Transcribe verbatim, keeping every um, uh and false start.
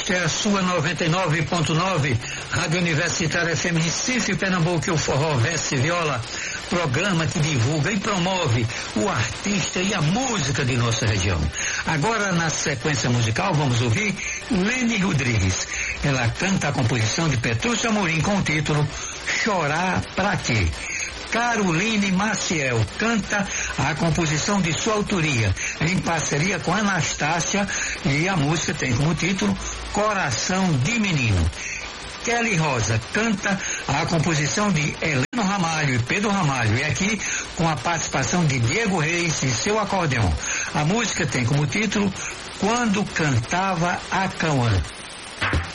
Esta é a sua noventa e nove ponto nove, Rádio Universitária F M Recife, Pernambuco, e o Forró Verso e Viola, programa que divulga e promove o artista e a música de nossa região. Agora, na sequência musical, vamos ouvir Lene Rodrigues. Ela canta a composição de Petrúcio Amorim com o título Chorar Pra Quê? Caroline Maciel canta a composição de sua autoria, em parceria com Anastácia, e a música tem como título Coração de Menino. Kelly Rosa canta a composição de Heleno Ramalho e Pedro Ramalho, e aqui com a participação de Diego Reis e seu acordeão. A música tem como título Quando Cantava a Cauã.